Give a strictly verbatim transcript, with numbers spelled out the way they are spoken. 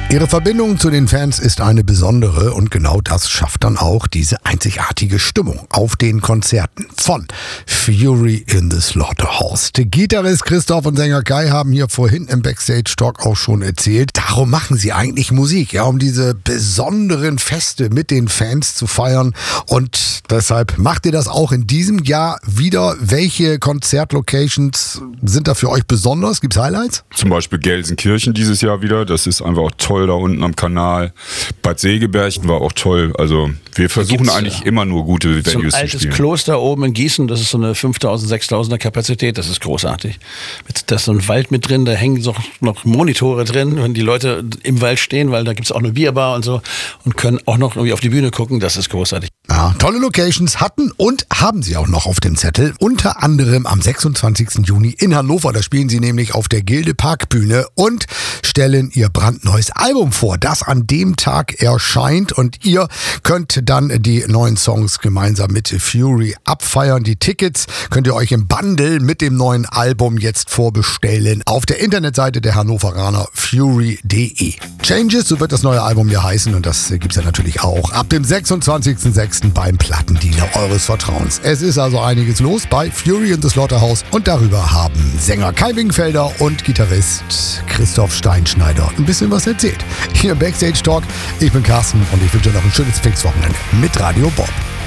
Ihre Verbindung zu den Fans ist eine besondere und genau das schafft dann auch diese einzigartige Stimmung auf den Konzerten von Fury in the Slaughterhouse. Der Gitarrist Christoph und Sänger Kai haben hier vorhin im Backstage-Talk auch schon erzählt, darum machen sie eigentlich Musik, ja, um diese besonderen Feste mit den Fans zu feiern, und deshalb macht ihr das auch in diesem Jahr wieder. Welche Konzertlocations sind da für euch besonders? Gibt's Highlights? Zum Beispiel Gelsenkirchen dieses Jahr wieder, das ist einfach auch toll da unten am Kanal. Bad Segeberg war auch toll. Also wir versuchen eigentlich immer nur gute Venues zu spielen. So ein altes Kloster oben in Gießen, das ist so eine fünftausend, sechstausender Kapazität, das ist großartig. Da ist so ein Wald mit drin, da hängen so noch Monitore drin, wenn die Leute im Wald stehen, weil da gibt es auch eine Bierbar und so und können auch noch irgendwie auf die Bühne gucken, das ist großartig. Ja, tolle Locations hatten und haben sie auch noch auf dem Zettel. Unter anderem am sechsundzwanzigsten Juni in Hannover. Da spielen sie nämlich auf der Gilde Parkbühne und stellen ihr brandneues Album vor, das an dem Tag erscheint. Und ihr könnt dann die neuen Songs gemeinsam mit Fury abfeiern. Die Tickets könnt ihr euch im Bundle mit dem neuen Album jetzt vorbestellen auf der Internetseite der Hannoveraner fury punkt de. Changes, so wird das neue Album ja heißen, und das gibt's ja natürlich auch ab dem sechsundzwanzigsten sechsten beim Plattendealer eures Vertrauens. Es ist also einiges los bei Fury in the Slaughterhouse, und darüber haben Sänger Kai Wingenfelder und Gitarrist Christoph Steinschneider ein bisschen was erzählt. Hier im Backstage Talk. Ich bin Carsten und ich wünsche dir noch ein schönes Pfingstwochenende mit Radio Bob.